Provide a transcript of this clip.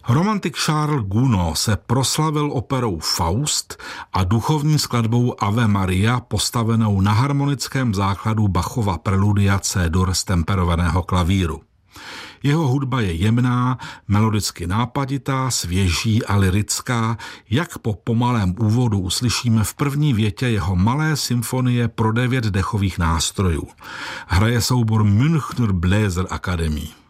Romantik Charles Gounod se proslavil operou Faust a duchovní skladbou Ave Maria postavenou na harmonickém základu Bachova preludia C-dur z temperovaného klavíru. Jeho hudba je jemná, melodicky nápaditá, svěží a lyrická, jak po pomalém úvodu uslyšíme v první větě jeho malé symfonie pro 9 dechových nástrojů. Hraje soubor Münchner Bläser Akademie.